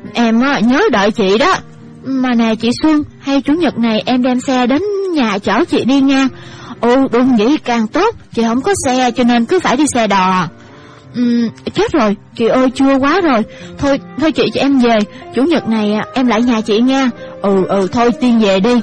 Em nhớ đợi chị đó. Mà nè chị Xuân, hay chủ nhật này em đem xe đến nhà chở chị đi nha. Đúng vậy càng tốt, chị không có xe cho nên cứ phải đi xe đò. Chết rồi, chị ơi chua quá rồi. Thôi chị cho em về, chủ nhật này em lại nhà chị nha. Thôi Tiên về đi.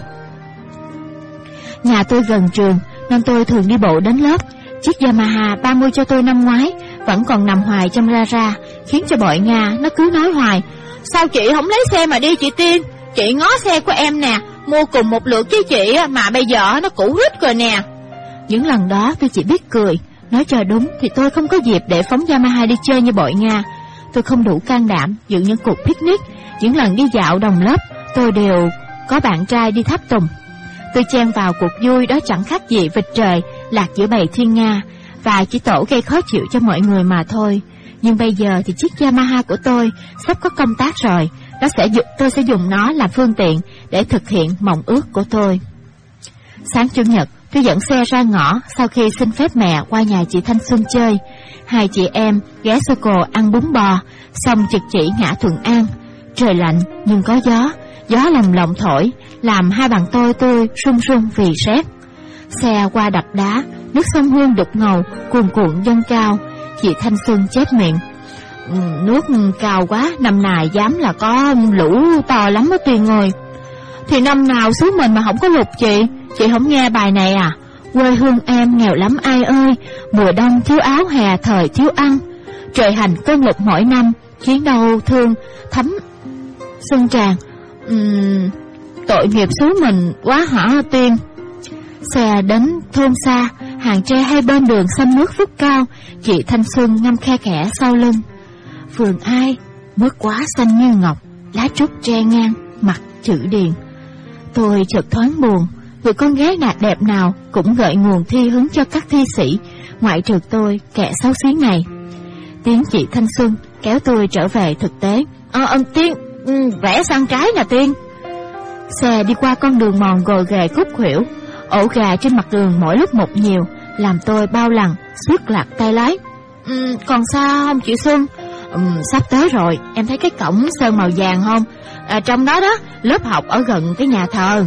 Nhà tôi gần trường nên tôi thường đi bộ đến lớp. Chiếc Yamaha 30 cho tôi năm ngoái vẫn còn nằm hoài trong gara, khiến cho bội Nga nó cứ nói hoài: sao chị không lấy xe mà đi chị Tiên? Chị ngó xe của em nè, mua cùng một lượt với chị mà bây giờ nó cũ rích rồi nè. Những lần đó tôi chỉ biết cười. Nói cho đúng thì tôi không có dịp để phóng Yamaha đi chơi như bội Nga. Tôi không đủ can đảm dự những cuộc picnic. Những lần đi dạo đồng lớp tôi đều có bạn trai đi tháp tùng. Tôi chen vào cuộc vui đó chẳng khác gì vịt trời lạc giữa bầy thiên nga, và chỉ tổ gây khó chịu cho mọi người mà thôi. Nhưng bây giờ thì chiếc Yamaha của tôi sắp có công tác rồi. Tôi sẽ dùng nó làm phương tiện để thực hiện mộng ước của tôi. Sáng chủ nhật, tôi dẫn xe ra ngõ sau khi xin phép mẹ qua nhà chị Thanh Xuân chơi. Hai chị em ghé Sô-cô ăn bún bò, xong trực chỉ ngã Thuận An. Trời lạnh nhưng có gió lồng lộng thổi, làm hai bàn tôi run run vì rét. Xe qua đập đá, nước sông Hương đục ngầu, cuồn cuộn dâng cao. Chị Thanh Xuân chép miệng: nước cao quá, năm nào dám là có lũ to lắm đó Tuyền ơi. Thì năm nào xứ mình mà không có lụt chị không nghe bài này à? Quê hương em nghèo lắm ai ơi, mùa đông thiếu áo, hè thời thiếu ăn. Trời hành cơn lụt mỗi năm, khiến đau thương thấm xuân tràn. Tội nghiệp xứ mình quá hả Tiên? Xe đến thôn xa, hàng tre hai bên đường xanh mướt phúc cao. Chị Thanh Xuân ngâm khe khẽ sau lưng: vườn ai, mướt quá xanh như ngọc, lá trúc tre ngang, mặt chữ điền. Tôi chợt thoáng buồn. Người con gái đẹp nào cũng gợi nguồn thi hứng cho các thi sĩ, ngoại trừ tôi, kẻ xấu xí này. Tiếng chị Thanh Xuân kéo tôi trở về thực tế. Tiên, rẽ sang trái nè Tiên. Xe đi qua con đường mòn gồ ghề khúc khuỷu, ổ gà trên mặt đường mỗi lúc một nhiều, làm tôi bao lần suýt lạc tay lái. Còn xa không chị Xuân? Sắp tới rồi, em thấy cái cổng sơn màu vàng không? Trong đó lớp học ở gần cái nhà thờ.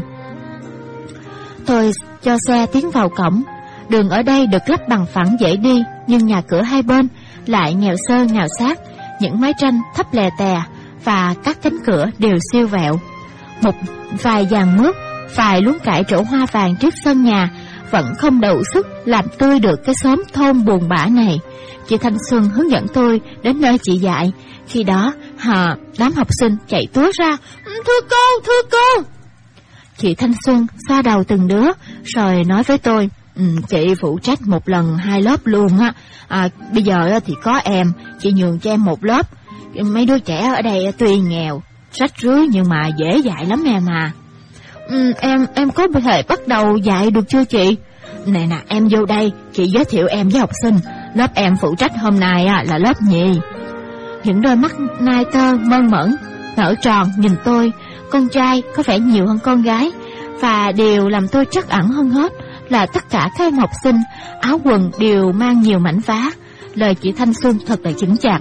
Tôi cho xe tiến vào cổng. Đường ở đây được lắp bằng phẳng dễ đi, nhưng nhà cửa hai bên lại nghèo sơ nghèo xác. Những mái tranh thấp lè tè và các cánh cửa đều siêu vẹo. Một vài dàn mướp, vài luống cải trổ hoa vàng trước sân nhà vẫn không đủ sức làm tươi được cái xóm thôn buồn bã này. Chị Thanh Xuân hướng dẫn tôi đến nơi chị dạy. Khi đó đám học sinh chạy túa ra: thưa cô. Chị Thanh Xuân xoa đầu từng đứa rồi nói với tôi: chị phụ trách một lần 2 lớp luôn á. Bây giờ thì có em, chị nhường cho em một lớp. Mấy đứa trẻ ở đây tuy nghèo, rách rưới nhưng mà dễ dạy lắm em à. Em có thể bắt đầu dạy được chưa chị? Nè, em vô đây, chị giới thiệu em với học sinh. Lớp em phụ trách hôm nay là lớp nhì. Những đôi mắt nai tơ mơn mởn nở tròn nhìn tôi. Con trai có vẻ nhiều hơn con gái, và điều làm tôi trắc ẩn hơn hết là tất cả các em học sinh áo quần đều mang nhiều mảnh vá. Lời chị Thanh Xuân thật là chững chạc.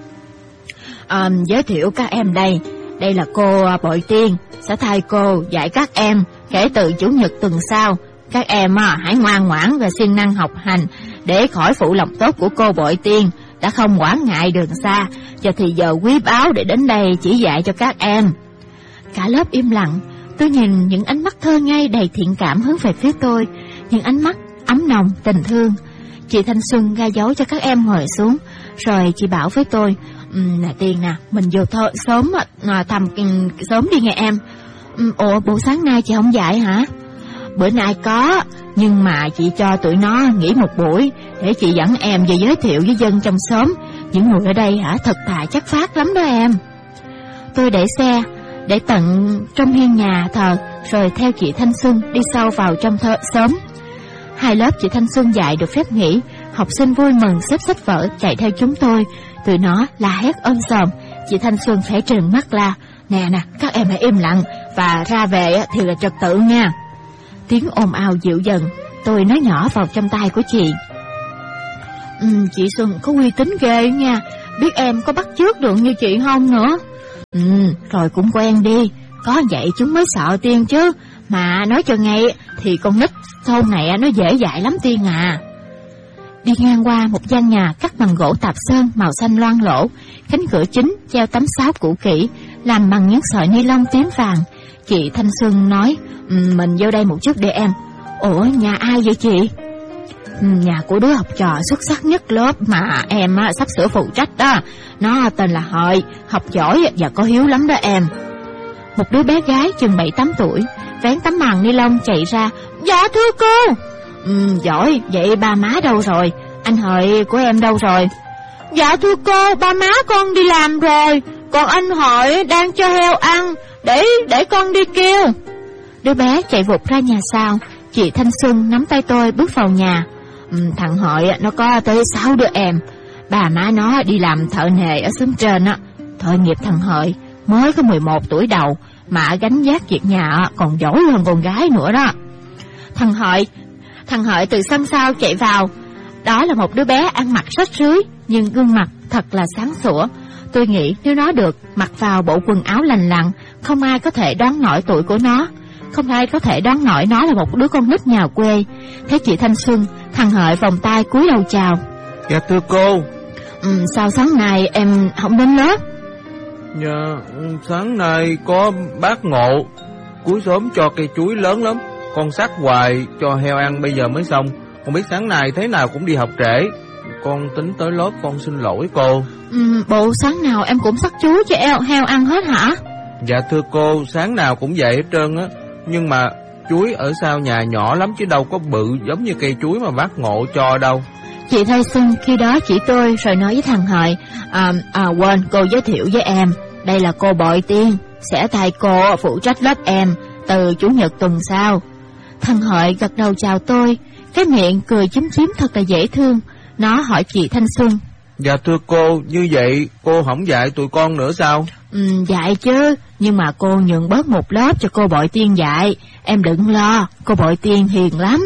Giới thiệu các em đây là cô Bội Tiên, sẽ thay cô dạy các em kể từ chủ nhật tuần sau. Các em hãy ngoan ngoãn và siêng năng học hành để khỏi phụ lòng tốt của cô Bội Tiên đã không quản ngại đường xa cho thì giờ quý báu để đến đây chỉ dạy cho các em. Cả lớp im lặng. Tôi nhìn những ánh mắt thơ ngây đầy thiện cảm hướng về phía tôi, những ánh mắt ấm nồng tình thương. Chị Thanh Xuân ra dấu cho các em ngồi xuống, rồi chị bảo với tôi: nè Tiên nè, mình vô sớm thầm sớm đi nghe em. Ủa, buổi sáng nay chị không dạy hả? Bữa nay có, nhưng mà chị cho tụi nó nghỉ một buổi để chị dẫn em về giới thiệu với dân trong xóm. Những người ở đây thật thà chất phác lắm đó em. Tôi để xe để tận trong hiên nhà thờ, rồi theo chị Thanh Xuân đi sâu vào trong xóm. 2 lớp chị Thanh Xuân dạy được phép nghỉ. Học sinh vui mừng xếp sách vở chạy theo chúng tôi. Tụi nó la hét ôm sòm. Chị Thanh Xuân phải trừng mắt la: nè, các em hãy im lặng và ra về thì là trật tự nha. Tiếng ồn ào dịu dần. Tôi nói nhỏ vào trong tai của chị: chị Xuân có uy tín ghê nha, biết em có bắt chước được như chị không nữa. Rồi cũng quen đi, có vậy chúng mới sợ Tiên chứ. Mà nói cho ngay thì con nít thôn này nó dễ dạy lắm Tiên à. Đi ngang qua một gian nhà cắt bằng gỗ tạp sơn màu xanh loang lỗ, cánh cửa chính treo tấm sáo cũ kỹ làm bằng những sợi ni lông tím vàng. Chị Thanh Xuân nói, mình vô đây một chút để em. Ủa, nhà ai vậy chị? Nhà của đứa học trò xuất sắc nhất lớp mà em sắp sửa phụ trách đó. Nó tên là Hợi, học giỏi và có hiếu lắm đó em. Một đứa bé gái chừng 7-8 tuổi vén tấm màn ni lông chạy ra. Dạ thưa cô. Giỏi, vậy ba má đâu rồi? Anh Hợi của em đâu rồi? Dạ thưa cô, ba má con đi làm rồi, còn anh Hợi đang cho heo ăn, để con đi kêu. Đứa bé chạy vụt ra nhà sau. Chị Thanh Xuân nắm tay tôi bước vào nhà. Thằng Hợi nó có tới 6 đứa em. Bà má nó đi làm thợ nề ở xóm trên á. Tội nghiệp thằng Hợi, mới có 11 tuổi đầu mà gánh vác việc nhà còn giỏi hơn con gái nữa đó. Thằng Hợi từ sân sau chạy vào. Đó là một đứa bé ăn mặc rách rưới, nhưng gương mặt thật là sáng sủa. Tôi nghĩ nếu nó được mặc vào bộ quần áo lành lặn, không ai có thể đoán nổi tuổi của nó. Không ai có thể đoán nổi nó là một đứa con nít nhà quê. Thấy chị Thanh Xuân, thằng Hợi vòng tay cúi đầu chào. Dạ thưa cô. Sao sáng nay em không đến lớp? Dạ, sáng nay có bác Ngộ cuối sớm cho cây chuối lớn lắm, con sắc hoài cho heo ăn bây giờ mới xong. Không biết sáng nay thế nào cũng đi học trễ, con tính tới lớp, con xin lỗi cô. Bộ sáng nào em cũng sắc chuối cho heo ăn hết hả? Dạ thưa cô, sáng nào cũng vậy hết trơn á. Nhưng mà chuối ở sau nhà nhỏ lắm chứ đâu có bự giống như cây chuối mà bác Ngộ cho đâu. Chị Thanh Xuân khi đó chỉ tôi rồi nói với thằng Hợi, quên cô giới thiệu với em, đây là cô Bội Tiên, sẽ thay cô phụ trách lớp em từ chủ nhật tuần sau. Thằng Hợi gật đầu chào tôi, cái miệng cười chúm chím thật là dễ thương. Nó hỏi chị Thanh Xuân, dạ thưa cô, như vậy cô không dạy tụi con nữa sao? Dạy chứ, nhưng mà cô nhường bớt một lớp cho cô Bội Tiên dạy. Em đừng lo, cô Bội Tiên hiền lắm.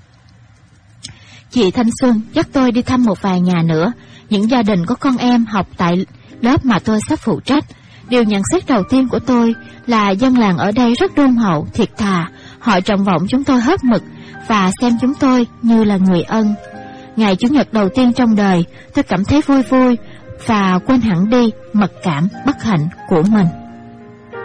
Chị Thanh Xuân dắt tôi đi thăm một vài nhà nữa, những gia đình có con em học tại lớp mà tôi sắp phụ trách. Điều nhận xét đầu tiên của tôi là dân làng ở đây rất đôn hậu, thiệt thà. Họ trọng vọng chúng tôi hết mực và xem chúng tôi như là người ân. Ngày Chủ nhật đầu tiên trong đời, tôi cảm thấy vui vui và quên hẳn đi mặc cảm bất hạnh của mình.